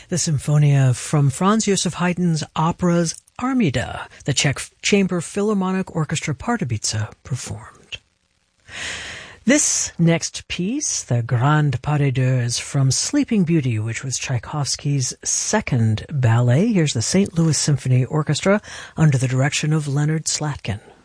The Symphonia from Franz Joseph Haydn's opera's Armida, the Czech Chamber Philharmonic Orchestra Pardubice performed. This next piece, the Grand Pas de Deux, is from Sleeping Beauty, which was Tchaikovsky's second ballet. Here's the St. Louis Symphony Orchestra under the direction of Leonard Slatkin.